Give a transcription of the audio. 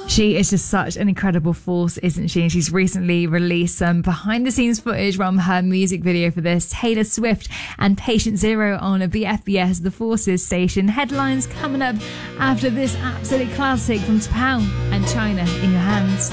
She is just such an incredible force, isn't she? And she's recently released some behind the scenes footage from her music video for this. Taylor Swift and Patient Zero on a BFBS The Forces station. Headlines coming up after this absolute classic from T'Pau and China in Your Hands.